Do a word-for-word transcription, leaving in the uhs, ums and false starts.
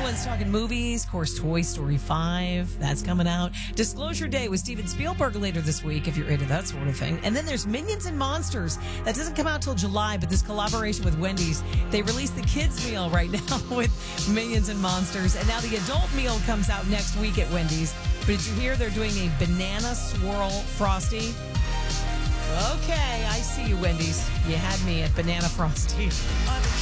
Everyone's talking movies. Of course, Toy Story five. That's coming out. Disclosure Day with Steven Spielberg later this week, if you're into that sort of thing. And then there's Minions and Monsters. That doesn't come out till July, but this collaboration with Wendy's, they released the kids' meal right now with Minions and Monsters. And now the adult meal comes out next week at Wendy's. But did you hear they're doing a banana swirl Frosty? Okay, I see you, Wendy's. You had me at Banana Frosty.